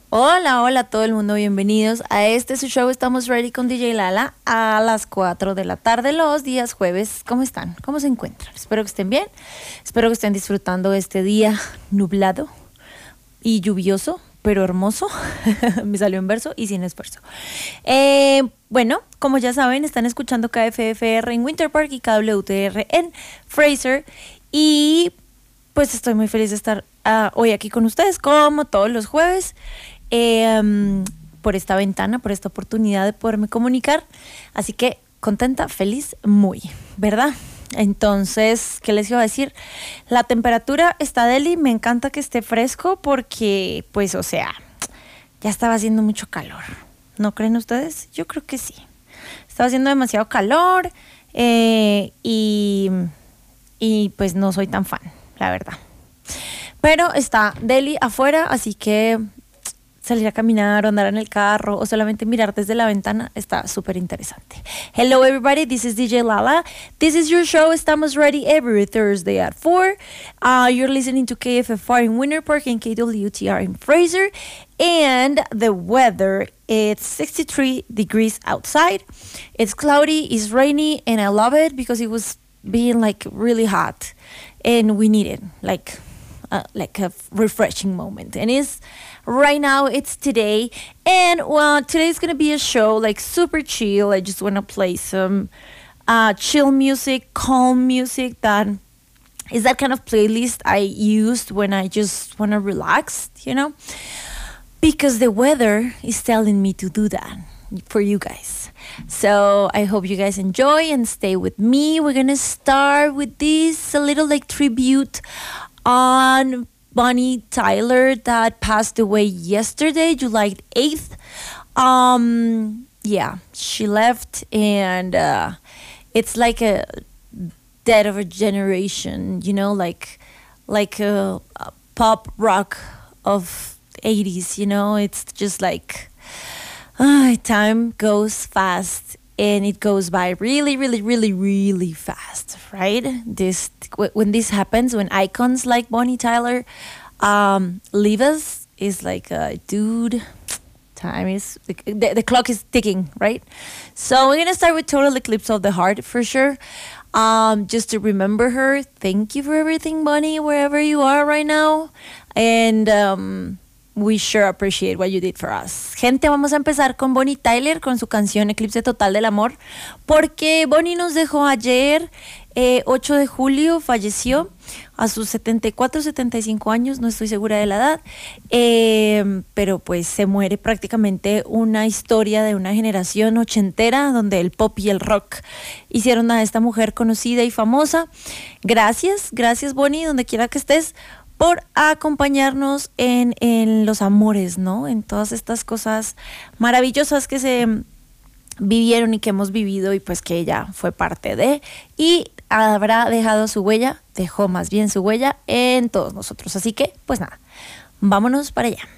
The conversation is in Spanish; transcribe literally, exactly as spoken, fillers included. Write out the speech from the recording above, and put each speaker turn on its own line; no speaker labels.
Hola, hola a todo el mundo, bienvenidos a este su show. Estamos ready con D J Lala a las cuatro de la tarde los días jueves. ¿Cómo están? ¿Cómo se encuentran? Espero que estén bien. Espero que estén disfrutando este día nublado y lluvioso, pero hermoso. Me salió en verso y sin esfuerzo. Eh, bueno, como ya saben, están escuchando K F F R en Winter Park y K W T R en Fraser. Y pues estoy muy feliz de estar uh, hoy aquí con ustedes, como todos los jueves. Eh, um, por esta ventana, por esta oportunidad de poderme comunicar. Así que contenta, feliz, muy, ¿verdad? Entonces, ¿qué les iba a decir? La temperatura está deli, me encanta que esté fresco porque, pues, o sea, ya estaba haciendo mucho calor. ¿No creen ustedes? Yo creo que sí. Estaba haciendo demasiado calor eh, y, y pues no soy tan fan, la verdad. Pero está deli afuera, así que salir a caminar o andar en el carro o solamente mirar desde la ventana está súper interesante. Hello everybody, this is D J Lala. This is your show, Estamos Ready, every Thursday at four. Uh, you're listening to K F F R in Winter Park and K W T R in Fraser. And the weather, it's sixty-three degrees outside. It's cloudy, it's rainy, and I love it because it was being like really hot. And we need it, like, uh, like a refreshing moment. And it's right now, it's today, and well, today's gonna be a show like super chill. I just wanna play some uh, chill music, calm music. That is that kind of playlist I used when I just wanna relax, you know, because the weather is telling me to do that for you guys. So I hope you guys enjoy and stay with me. We're gonna start with this a little like tribute on Bonnie Tyler that passed away yesterday, July eighth. Um, yeah, she left, and uh, it's like a death of a generation, you know, like like a, a pop rock of eighties, you know. It's just like uh, time goes fast, and it goes by really, really, really, really fast, right? This when this happens, when icons like Bonnie Tyler um, leave us, is like, uh, dude, time is the, the clock is ticking, right? So we're gonna start with Total Eclipse of the Heart for sure. Um, just to remember her. Thank you for everything, Bonnie, wherever you are right now, and um, we sure appreciate what you did for us. Gente, vamos a empezar con Bonnie Tyler, con su canción Eclipse Total del Amor, porque Bonnie nos dejó ayer, eh, ocho de julio, falleció a sus setenta y cuatro, setenta y cinco años, no estoy segura de la edad, eh, pero pues se muere prácticamente una historia de una generación ochentera, donde el pop y el rock hicieron a esta mujer conocida y famosa. Gracias, gracias Bonnie, donde quiera que estés, por acompañarnos en, en los amores, ¿no? En todas estas cosas maravillosas que se vivieron y que hemos vivido, y pues que ella fue parte de, y habrá dejado su huella, dejó más bien su huella en todos nosotros. Así que, pues nada, vámonos para allá.